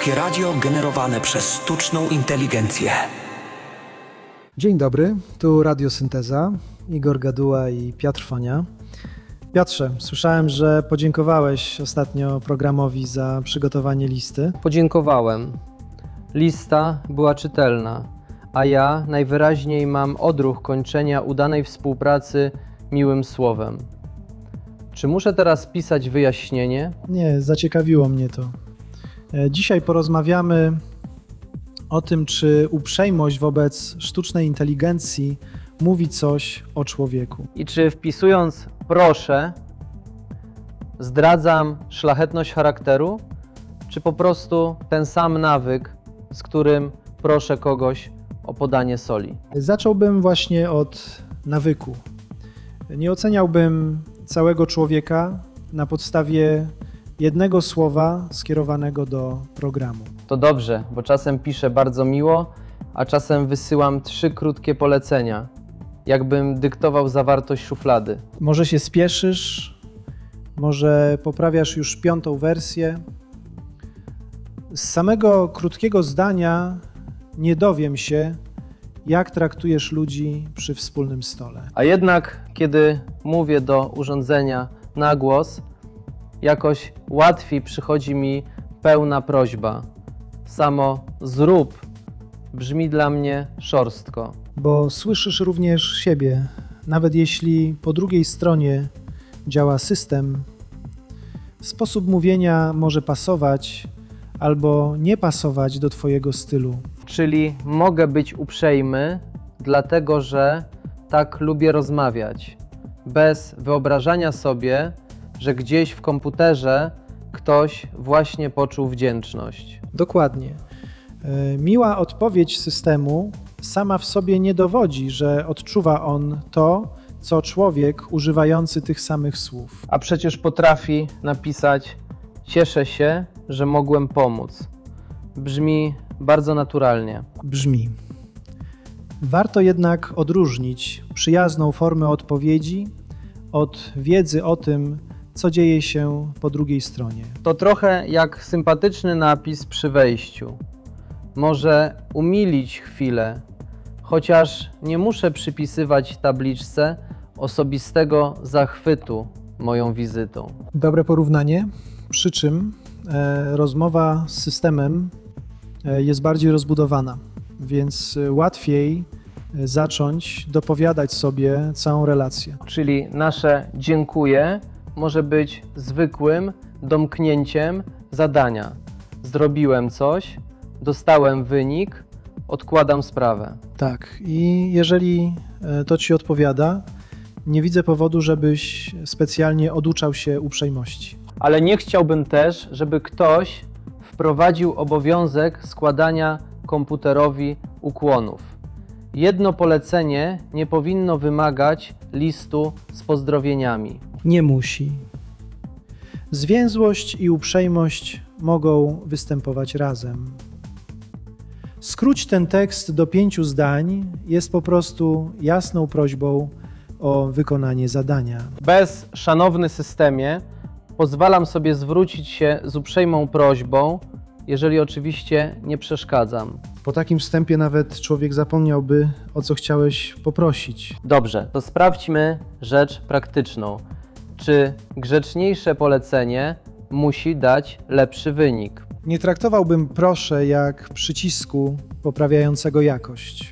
Polskie radio generowane przez sztuczną inteligencję. Dzień dobry, tu Radiosynteza, Igor Gaduła i Piotr Fonia. Piotrze, słyszałem, że podziękowałeś ostatnio programowi za przygotowanie listy. Podziękowałem. Lista była czytelna, a ja najwyraźniej mam odruch kończenia udanej współpracy miłym słowem. Czy muszę teraz pisać wyjaśnienie? Nie, zaciekawiło mnie to. Dzisiaj porozmawiamy o tym, czy uprzejmość wobec sztucznej inteligencji mówi coś o człowieku. I czy wpisując proszę, zdradzam szlachetność charakteru, czy po prostu ten sam nawyk, z którym proszę kogoś o podanie soli? Zacząłbym właśnie od nawyku. Nie oceniałbym całego człowieka na podstawie jednego słowa skierowanego do programu. To dobrze, bo czasem piszę bardzo miło, a czasem wysyłam 3 krótkie polecenia, jakbym dyktował zawartość szuflady. Może się spieszysz, może poprawiasz już 5. wersję. Z samego krótkiego zdania nie dowiem się, jak traktujesz ludzi przy wspólnym stole. A jednak, kiedy mówię do urządzenia na głos, jakoś łatwiej przychodzi mi pełna prośba. Samo zrób brzmi dla mnie szorstko. Bo słyszysz również siebie, nawet jeśli po drugiej stronie działa system. Sposób mówienia może pasować albo nie pasować do twojego stylu. Czyli mogę być uprzejmy, dlatego że tak lubię rozmawiać, bez wyobrażania sobie, że gdzieś w komputerze ktoś właśnie poczuł wdzięczność. Dokładnie. Miła odpowiedź systemu sama w sobie nie dowodzi, że odczuwa on to, co człowiek używający tych samych słów. A przecież potrafi napisać: cieszę się, że mogłem pomóc. Brzmi bardzo naturalnie. Brzmi. Warto jednak odróżnić przyjazną formę odpowiedzi od wiedzy o tym, co dzieje się po drugiej stronie. To trochę jak sympatyczny napis przy wejściu. Może umilić chwilę, chociaż nie muszę przypisywać tabliczce osobistego zachwytu moją wizytą. Dobre porównanie, przy czym rozmowa z systemem jest bardziej rozbudowana, więc łatwiej zacząć dopowiadać sobie całą relację. Czyli nasze dziękuję może być zwykłym domknięciem zadania. Zrobiłem coś, dostałem wynik, odkładam sprawę. Tak, i jeżeli to ci odpowiada, nie widzę powodu, żebyś specjalnie oduczał się uprzejmości. Ale nie chciałbym też, żeby ktoś wprowadził obowiązek składania komputerowi ukłonów. Jedno polecenie nie powinno wymagać listu z pozdrowieniami. Nie musi. Zwięzłość i uprzejmość mogą występować razem. Skróć ten tekst do 5 zdań, jest po prostu jasną prośbą o wykonanie zadania. Bez szanowny systemie pozwalam sobie zwrócić się z uprzejmą prośbą, jeżeli oczywiście nie przeszkadzam. Po takim wstępie nawet człowiek zapomniałby, o co chciałeś poprosić. Dobrze, to sprawdźmy rzecz praktyczną. Czy grzeczniejsze polecenie musi dać lepszy wynik? Nie traktowałbym proszę jak przycisku poprawiającego jakość.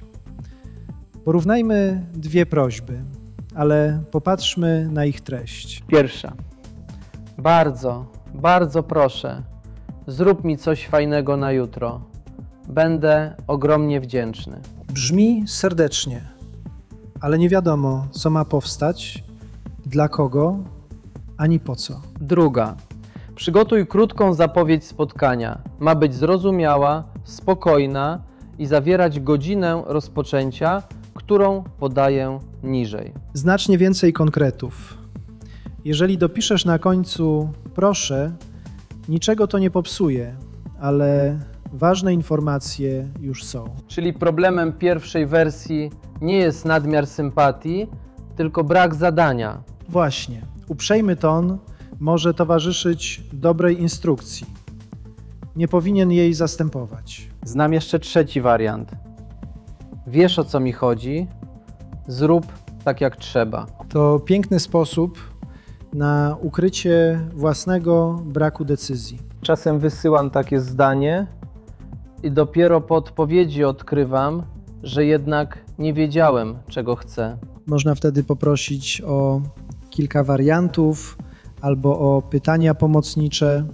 Porównajmy 2 prośby, ale popatrzmy na ich treść. Pierwsza. Bardzo, bardzo proszę, zrób mi coś fajnego na jutro. Będę ogromnie wdzięczny. Brzmi serdecznie, ale nie wiadomo, co ma powstać, dla kogo, ani po co. Druga. Przygotuj krótką zapowiedź spotkania. Ma być zrozumiała, spokojna i zawierać godzinę rozpoczęcia, którą podaję niżej. Znacznie więcej konkretów. Jeżeli dopiszesz na końcu proszę, niczego to nie popsuje, ale ważne informacje już są. Czyli problemem pierwszej wersji nie jest nadmiar sympatii, tylko brak zadania. Właśnie. Uprzejmy ton może towarzyszyć dobrej instrukcji. nie powinien jej zastępować. Znam jeszcze trzeci wariant. Wiesz, o co mi chodzi, zrób tak jak trzeba. To piękny sposób na ukrycie własnego braku decyzji. Czasem wysyłam takie zdanie i dopiero po odpowiedzi odkrywam, że jednak nie wiedziałem, czego chcę. Można wtedy poprosić o kilka wariantów albo o pytania pomocnicze.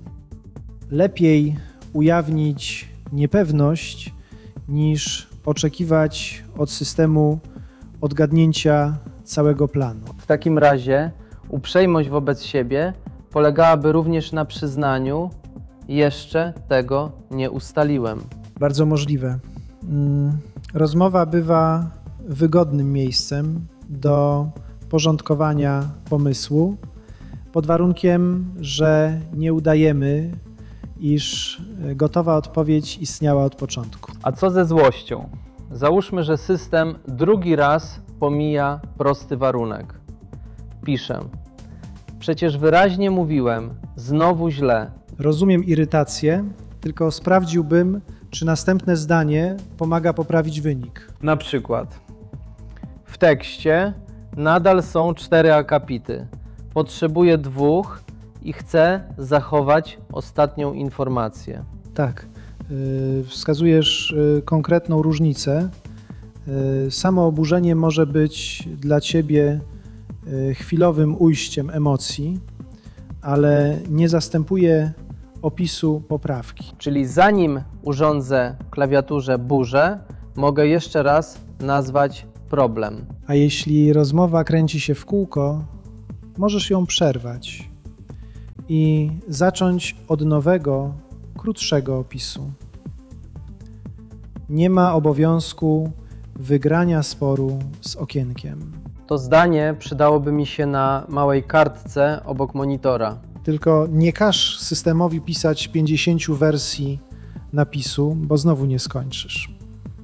Lepiej ujawnić niepewność niż oczekiwać od systemu odgadnięcia całego planu. W takim razie uprzejmość wobec siebie polegałaby również na przyznaniu: jeszcze tego nie ustaliłem. Bardzo możliwe. Rozmowa bywa wygodnym miejscem do porządkowania pomysłu, pod warunkiem, że nie udajemy, iż gotowa odpowiedź istniała od początku. A co ze złością? Załóżmy, że system drugi raz pomija prosty warunek. Piszę: przecież wyraźnie mówiłem, znowu źle. Rozumiem irytację, tylko sprawdziłbym, czy następne zdanie pomaga poprawić wynik. Na przykład w tekście nadal są 4 akapity. Potrzebuję 2 i chcę zachować ostatnią informację. Tak, wskazujesz konkretną różnicę. Samo oburzenie może być dla ciebie chwilowym ujściem emocji, ale nie zastępuje opisu poprawki. Czyli zanim urządzę w klawiaturze burzę, mogę jeszcze raz nazwać problem. A jeśli rozmowa kręci się w kółko, możesz ją przerwać i zacząć od nowego, krótszego opisu. Nie ma obowiązku wygrania sporu z okienkiem. To zdanie przydałoby mi się na małej kartce obok monitora. Tylko nie każ systemowi pisać 50 wersji napisu, bo znowu nie skończysz.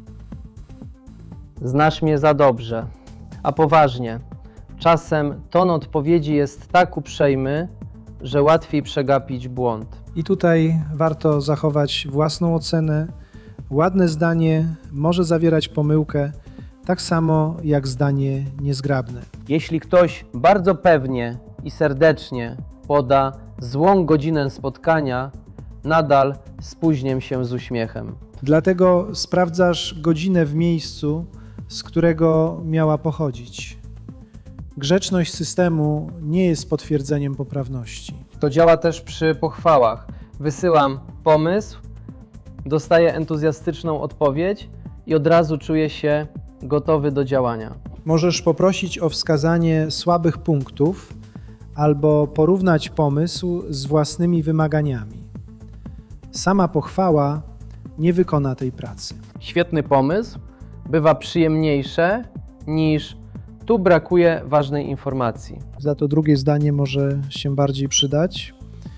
Znasz mnie za dobrze. A poważnie, czasem ton odpowiedzi jest tak uprzejmy, że łatwiej przegapić błąd. I tutaj warto zachować własną ocenę. Ładne zdanie może zawierać pomyłkę, tak samo jak zdanie niezgrabne. Jeśli ktoś bardzo pewnie i serdecznie poda złą godzinę spotkania, nadal spóźnię się z uśmiechem. Dlatego sprawdzasz godzinę w miejscu, z którego miała pochodzić. Grzeczność systemu nie jest potwierdzeniem poprawności. To działa też przy pochwałach. Wysyłam pomysł, dostaję entuzjastyczną odpowiedź i od razu czuję się gotowy do działania. Możesz poprosić o wskazanie słabych punktów albo porównać pomysł z własnymi wymaganiami. Sama pochwała nie wykona tej pracy. Świetny pomysł bywa przyjemniejsze niż tu brakuje ważnej informacji. Za to drugie zdanie może się bardziej przydać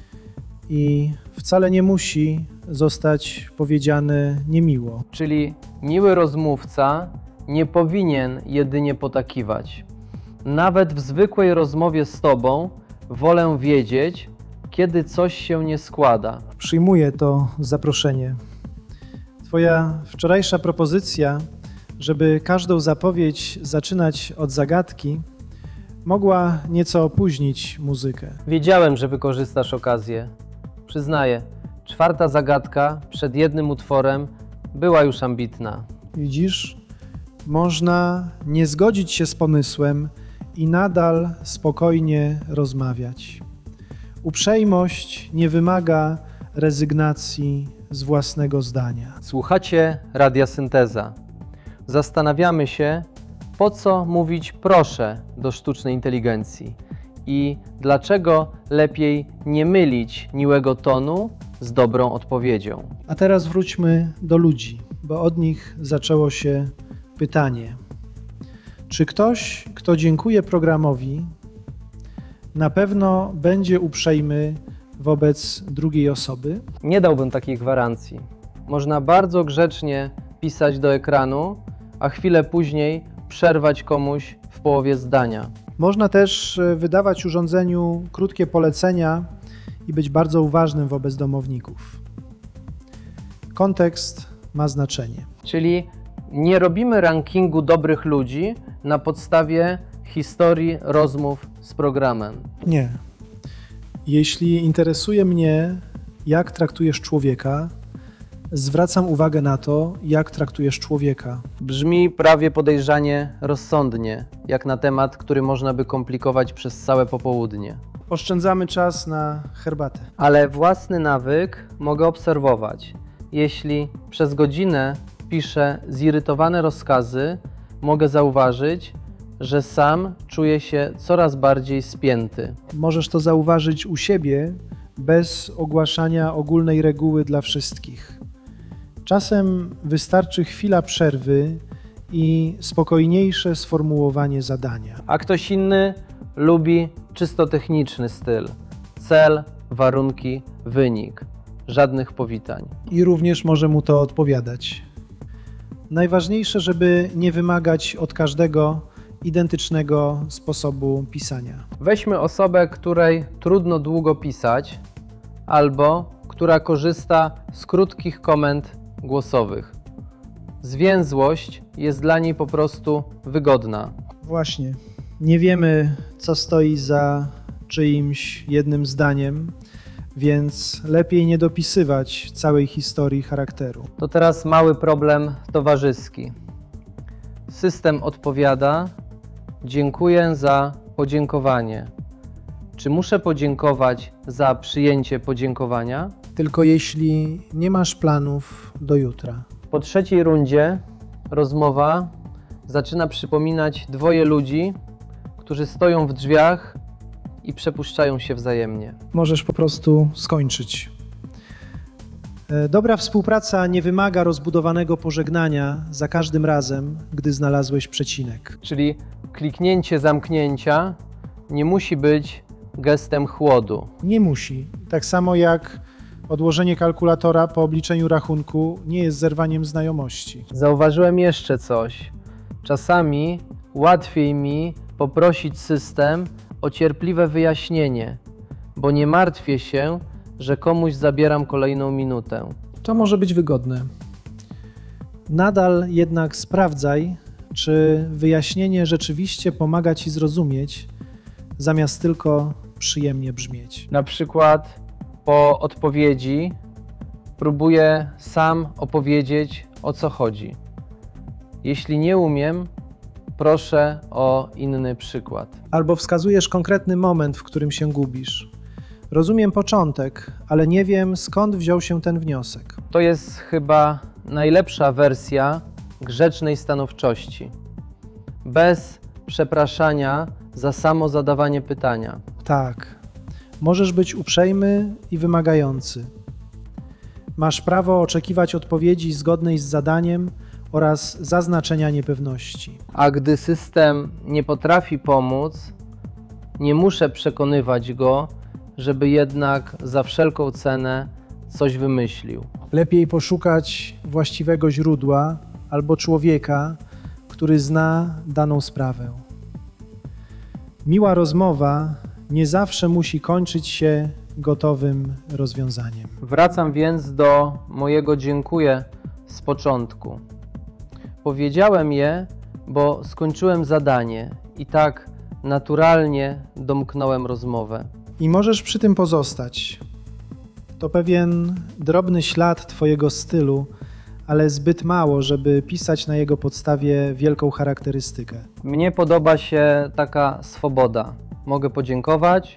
i wcale nie musi zostać powiedziane niemiło. Czyli miły rozmówca nie powinien jedynie potakiwać. Nawet w zwykłej rozmowie z Tobą wolę wiedzieć, kiedy coś się nie składa. Przyjmuję to zaproszenie. Twoja wczorajsza propozycja, żeby każdą zapowiedź zaczynać od zagadki, mogła nieco opóźnić muzykę. Wiedziałem, że wykorzystasz okazję. Przyznaję, 4. zagadka przed jednym utworem była już ambitna. Widzisz, można nie zgodzić się z pomysłem i nadal spokojnie rozmawiać. Uprzejmość nie wymaga rezygnacji z własnego zdania. Słuchacie Radia Synteza. Zastanawiamy się, po co mówić proszę do sztucznej inteligencji i dlaczego lepiej nie mylić miłego tonu z dobrą odpowiedzią. A teraz wróćmy do ludzi, bo od nich zaczęło się pytanie. Czy ktoś, kto dziękuje programowi, na pewno będzie uprzejmy wobec drugiej osoby? Nie dałbym takiej gwarancji. Można bardzo grzecznie pisać do ekranu, a chwilę później przerwać komuś w połowie zdania. Można też wydawać urządzeniu krótkie polecenia i być bardzo uważnym wobec domowników. kontekst ma znaczenie. Czyli nie robimy rankingu dobrych ludzi na podstawie historii rozmów z programem. Nie. Jeśli interesuje mnie, jak traktujesz człowieka, zwracam uwagę na to, jak traktujesz człowieka. Brzmi prawie podejrzanie rozsądnie, jak na temat, który można by komplikować przez całe popołudnie. Oszczędzamy czas na herbatę. Ale własny nawyk mogę obserwować. Jeśli przez godzinę piszę zirytowane rozkazy, mogę zauważyć, że sam czuję się coraz bardziej spięty. Możesz to zauważyć u siebie bez ogłaszania ogólnej reguły dla wszystkich. Czasem wystarczy chwila przerwy i spokojniejsze sformułowanie zadania. A ktoś inny lubi czysto techniczny styl. Cel, warunki, wynik. Żadnych powitań. I również może mu to odpowiadać. Najważniejsze, żeby nie wymagać od każdego identycznego sposobu pisania. Weźmy osobę, której trudno długo pisać, albo która korzysta z krótkich komend głosowych. Zwięzłość jest dla niej po prostu wygodna. Właśnie. Nie wiemy, co stoi za czyimś jednym zdaniem, więc lepiej nie dopisywać całej historii charakteru. To teraz mały problem towarzyski. System odpowiada: dziękuję za podziękowanie. Czy muszę podziękować za przyjęcie podziękowania? Tylko jeśli nie masz planów do jutra. Po trzeciej rundzie rozmowa zaczyna przypominać dwoje ludzi, którzy stoją w drzwiach i przepuszczają się wzajemnie. Możesz po prostu skończyć. Dobra współpraca nie wymaga rozbudowanego pożegnania za każdym razem, gdy znalazłeś przecinek. Czyli kliknięcie zamknięcia nie musi być gestem chłodu. Nie musi. Tak samo jak odłożenie kalkulatora po obliczeniu rachunku nie jest zerwaniem znajomości. Zauważyłem jeszcze coś. Czasami łatwiej mi poprosić system o cierpliwe wyjaśnienie, bo nie martwię się, że komuś zabieram kolejną minutę. To może być wygodne. Nadal jednak sprawdzaj, czy wyjaśnienie rzeczywiście pomaga ci zrozumieć, zamiast tylko przyjemnie brzmieć. Na przykład po odpowiedzi próbuję sam opowiedzieć, o co chodzi. Jeśli nie umiem, proszę o inny przykład. Albo wskazujesz konkretny moment, w którym się gubisz. Rozumiem początek, ale nie wiem, skąd wziął się ten wniosek. To jest chyba najlepsza wersja grzecznej stanowczości. Bez przepraszania za samo zadawanie pytania. Tak, możesz być uprzejmy i wymagający. Masz prawo oczekiwać odpowiedzi zgodnej z zadaniem oraz zaznaczenia niepewności. A gdy system nie potrafi pomóc, nie muszę przekonywać go, żeby jednak za wszelką cenę coś wymyślił. Lepiej poszukać właściwego źródła albo człowieka, który zna daną sprawę. Miła rozmowa nie zawsze musi kończyć się gotowym rozwiązaniem. Wracam więc do mojego dziękuję z początku. Powiedziałem je, bo skończyłem zadanie i tak naturalnie domknąłem rozmowę. I możesz przy tym pozostać. To pewien drobny ślad twojego stylu, ale zbyt mało, żeby pisać na jego podstawie wielką charakterystykę. Mnie podoba się taka swoboda. Mogę podziękować,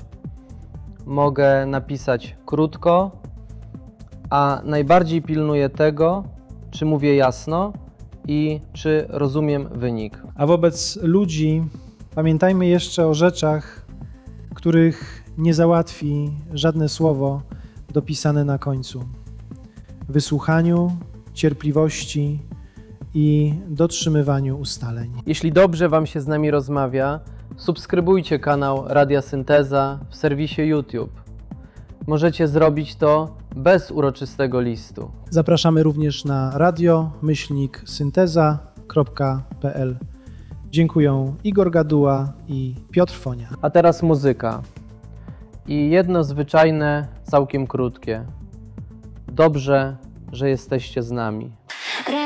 mogę napisać krótko, a najbardziej pilnuję tego, czy mówię jasno i czy rozumiem wynik. A wobec ludzi pamiętajmy jeszcze o rzeczach, których nie załatwi żadne słowo dopisane na końcu. Wysłuchaniu, cierpliwości i dotrzymywaniu ustaleń. Jeśli dobrze Wam się z nami rozmawia, subskrybujcie kanał Radia Synteza w serwisie YouTube. Możecie zrobić to bez uroczystego listu. Zapraszamy również na radio-synteza.pl. Dziękuję Igor Gaduła i Piotr Fonia. A teraz muzyka. I jedno zwyczajne, całkiem krótkie. Dobrze że jesteście z nami.